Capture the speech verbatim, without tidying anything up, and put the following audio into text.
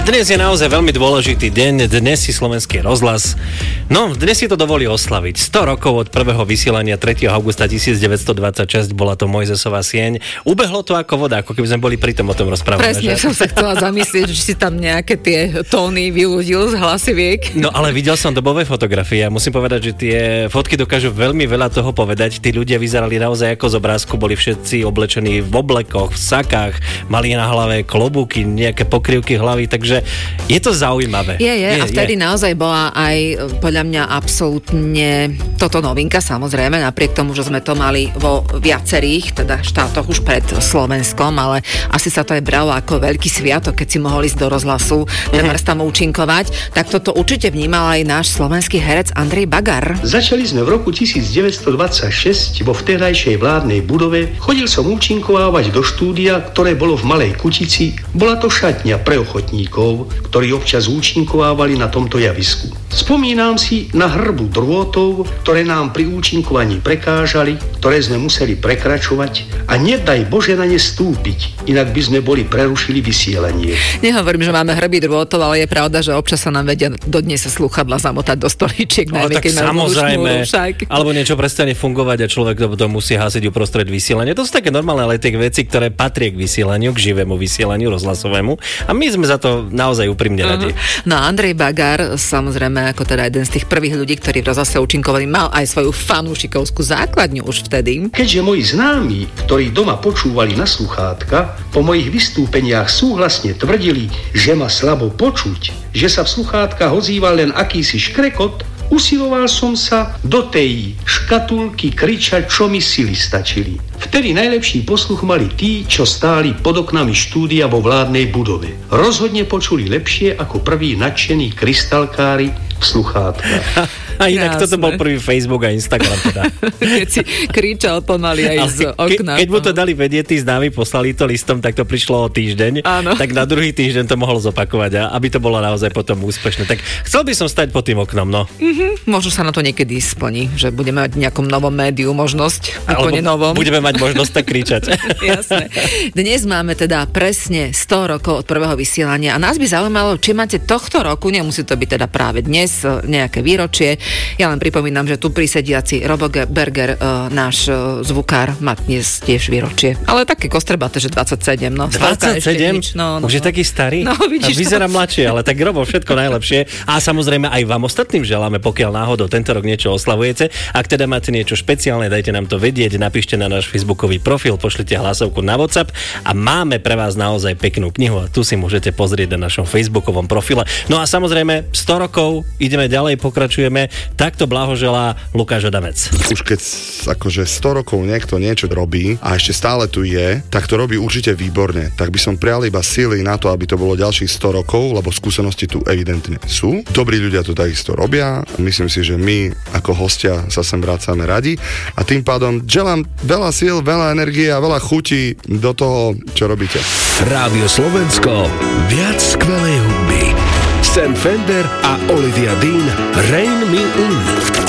Dnes je naozaj veľmi dôležitý deň, dnes si Slovenský rozhlas, no dnes si to dovolí oslaviť. sto rokov od prvého vysielania tretieho augusta devätnásťstodvadsaťšesť, bola to Mojzesova sieň. Ubehlo to ako voda, ako keby sme boli pri tom o tom rozprávali. Presne, že? Som sa chcela zamyslieť, že si tam nejaké tie tóny vyľudil z hlasiviek. No ale videl som dobové fotografie a musím povedať, že tie fotky dokážu veľmi veľa toho povedať. Tí ľudia vyzerali naozaj ako z obrázku, boli všetci oblečení v oblekoch, v sakách, mali na hlave klobúky, nejaké pokrývky hlavy, takže je to zaujímavé. Je, je, je a vtedy je. Naozaj bola aj podľa mňa absolútne toto novinka, samozrejme, napriek tomu, že sme to mali vo viacerých teda štátoch už pred Slovenskom, ale asi sa to aj bralo ako veľký sviatok, keď si mohol ísť do rozhlasu, treba uh-huh. tam účinkovať, tak toto určite vnímal aj náš slovenský herec Andrej Bagar. Začali sme v roku devätnásťstodvadsaťšesť vo vtedajšej vládnej budove. Chodil som účinkovávať do štúdia, ktoré bolo v Malej Kutici. Bola to šatňa pre ochotníkov, ktorí občas účinkovávali na tomto javisku. Spomínam si na hrbu drôtov, ktoré nám pri účinkovaní prekážali, ktoré sme museli prekračovať a nedaj Bože na ne stúpiť, inak by sme boli prerušili vysielanie. Nehovorím, že máme hrby drôtov, ale je pravda, že občas sa nám vedia dodnes sa slúchadla zamotať do stolíčiek. No tak samozrejme, alebo niečo prestane fungovať a človek to, to musí hasiť uprostred vysielania. To sú také normálne, ale tie veci, ktoré patria k vysielaniu, k živému vysielaniu rozhlasovému. A my sme za to naozaj úprimne radi. Uh-huh. No a Andrej Bagar, samozrejme, ako teda jeden z tých prvých ľudí, ktorí v rozhlase účinkovali, mal aj svoju fanúšikovskú základňu už vtedy. Keďže moji známi, ktorí doma počúvali na sluchátka, po mojich vystúpeniach súhlasne tvrdili, že ma slabo počuť, že sa v sluchátkach ozýval len akýsi škrekot, usiloval som sa do tej škatulky kričať, čo mi sily stačili. Vtedy najlepší posluch mali tí, čo stáli pod oknami štúdia vo vládnej budove. Rozhodne počuli lepšie ako prví nadšení krystalkári v sluchátkach. A inak toto bol prvý Facebook a Instagram teda. Keď si kričal pomaly aj ale z okna. Ke, keď mu to dali vedieť, tí známi, poslali to listom, tak to prišlo o týždeň. Áno. Tak na druhý týždeň to mohol zopakovať, a aby to bolo naozaj potom úspešné. Tak chcel by som stať pod tým oknom, no. Mm-hmm. Možno sa na to niekedy splní, že budeme mať v nejakom novom médiu možnosť, úplne novom. Budeme mať možnosť tak kričať. Jasné. Dnes máme teda presne sto rokov od prvého vysielania a nás by zaujímalo, či máte tohto roku, nemusí to byť teda práve dnes, nejaké výročie. Ja len pripomínam, že tu prisediaci Robo Berger, uh, náš uh, zvukár, má dnes tiež výročie. Ale také kostrebaté, že dvadsaťsedem. No, dvadsaťsedem? No, no, už je taký starý? No, vidíš, vyzerá mladšie, ale tak Robo, všetko najlepšie. A samozrejme aj vám ostatným želáme, pokiaľ náhodou tento rok niečo oslavujete. Ak teda máte niečo špeciálne, dajte nám to vedieť, napíšte na náš facebookový profil, pošlite hlasovku na WhatsApp a máme pre vás naozaj peknú knihu a tu si môžete pozrieť na našom facebookovom profile. No a samozrejme sto rokov, ideme ďalej, pokračujeme. Takto blahoželá Lukáš Adamec. Už keď akože sto rokov niekto niečo robí a ešte stále tu je, tak to robí určite výborne. Tak by som prial iba síly na to, aby to bolo ďalších sto rokov, lebo skúsenosti tu evidentne sú. Dobrí ľudia to takisto robia. Myslím si, že my ako hostia sa sem vracame radi a tým pádom želám veľa síl, veľa energie a veľa chutí do toho, čo robíte. Rádio Slovensko, viac skvelej hudby. Sam Fender a Olivia Dean, Rain Me In.